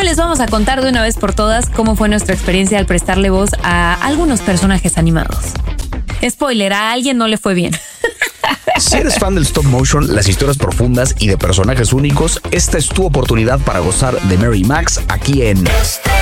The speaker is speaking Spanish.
les vamos a contar de una vez por todas cómo fue nuestra experiencia al prestarle voz a algunos personajes animados. Spoiler, a alguien no le fue bien. Si eres fan del stop motion, las historias profundas y de personajes únicos, esta es tu oportunidad para gozar de Mary y Max aquí en